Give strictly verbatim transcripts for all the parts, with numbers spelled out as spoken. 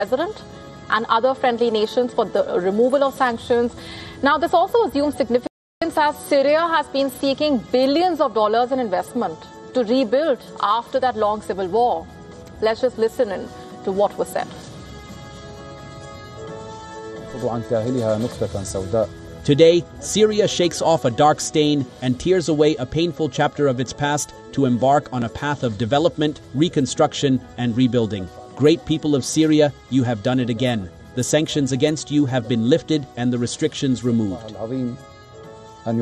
president and other friendly nations for the removal of sanctions. Now, this also assumes significance as Syria has been seeking billions of dollars in investment to rebuild after that long civil war. Let's just listen in to what was said. Today, Syria shakes off a dark stain and tears away a painful chapter of its past to embark on a path of development, reconstruction, and rebuilding. Great people of Syria, you have done it again. The sanctions against you have been lifted and the restrictions removed. And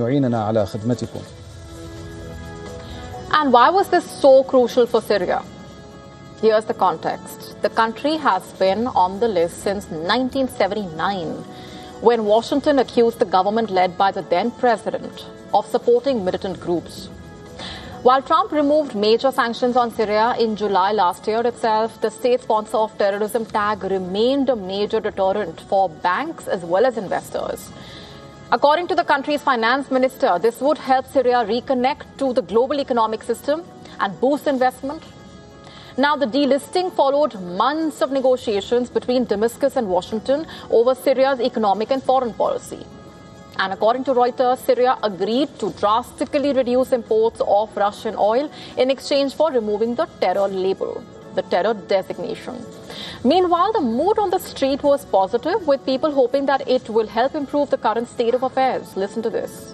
why was this so crucial for Syria? Here's the context. The country has been on the list since nineteen seventy-nine, when Washington accused the government led by the then president of supporting militant groups. While Trump removed major sanctions on Syria in July last year itself, the state sponsor of terrorism tag remained a major deterrent for banks as well as investors. According to the country's finance minister, this would help Syria reconnect to the global economic system and boost investment. Now, the delisting followed months of negotiations between Damascus and Washington over Syria's economic and foreign policy. And according to Reuters, Syria agreed to drastically reduce imports of Russian oil in exchange for removing the terror label, the terror designation. Meanwhile, the mood on the street was positive, with people hoping that it will help improve the current state of affairs. Listen to this.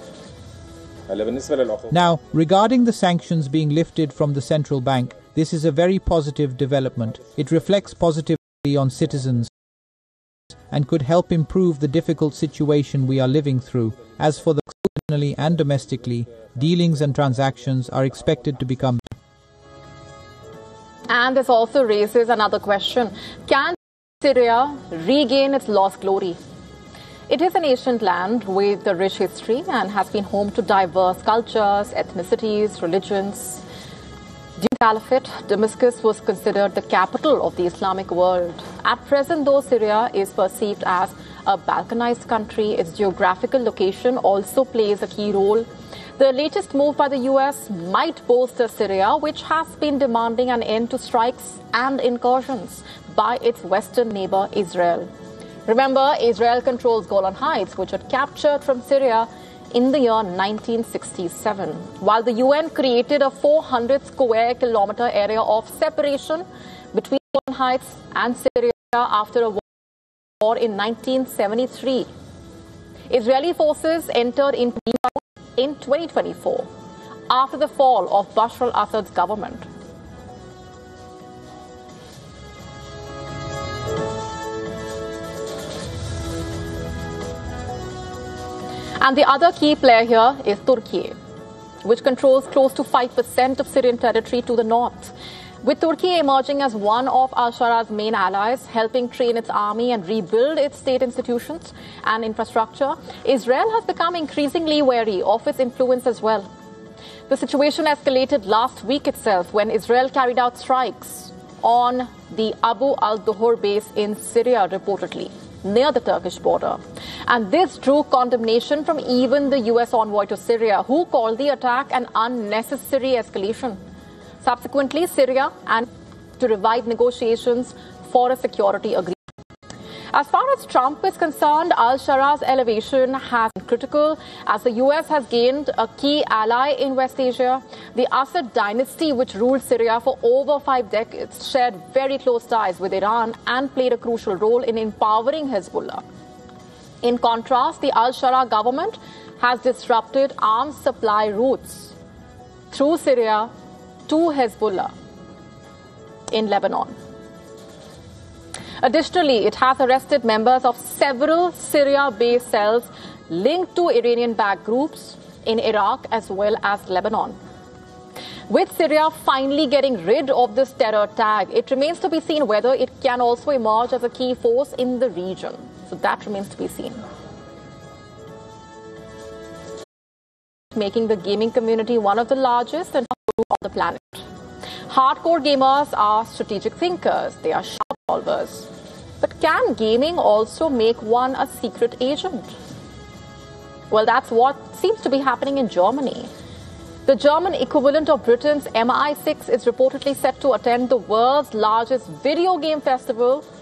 Now, regarding the sanctions being lifted from the central bank, this is a very positive development. It reflects positively on citizens and could help improve the difficult situation we are living through. As for the externally and domestically, dealings and transactions are expected to become. And this also raises another question. Can Syria regain its lost glory? It is an ancient land with a rich history and has been home to diverse cultures, ethnicities, religions. During the Caliphate, Damascus was considered the capital of the Islamic world. At present, though Syria is perceived as a balkanized country, its geographical location also plays a key role. The latest move by the U S might bolster Syria, which has been demanding an end to strikes and incursions by its western neighbor Israel. Remember, Israel controls Golan Heights, which it captured from Syria in the year nineteen sixty-seven, while the U N created a four hundred square kilometer area of separation between Golan Heights and Syria after a war in nineteen seventy-three. Israeli forces entered into in twenty twenty-four, after the fall of Bashar al-Assad's government. And the other key player here is Turkey, which controls close to five percent of Syrian territory to the north. With Turkey emerging as one of al-Sharra's main allies, helping train its army and rebuild its state institutions and infrastructure, Israel has become increasingly wary of its influence as well. The situation escalated last week itself when Israel carried out strikes on the Abu al-Duhur base in Syria, reportedly near the Turkish border. And this drew condemnation from even the U S envoy to Syria, who called the attack an unnecessary escalation. Subsequently, Syria and to revive negotiations for a security agreement. As far as Trump is concerned, al-Sharra's elevation has been critical as the U S has gained a key ally in West Asia. The Assad dynasty, which ruled Syria for over five decades, shared very close ties with Iran and played a crucial role in empowering Hezbollah. In contrast, the al-Sharra government has disrupted arms supply routes through Syria to Hezbollah in Lebanon. Additionally, it has arrested members of several Syria-based cells linked to Iranian-backed groups in Iraq as well as Lebanon. With Syria finally getting rid of this terror tag, it remains to be seen whether it can also emerge as a key force in the region. So that remains to be seen. Making the gaming community one of the largest and on the planet. Hardcore gamers are strategic thinkers. They are sharp solvers. But can gaming also make one a secret agent? Well, that's what seems to be happening in Germany. The German equivalent of Britain's M I six is reportedly set to attend the world's largest video game festival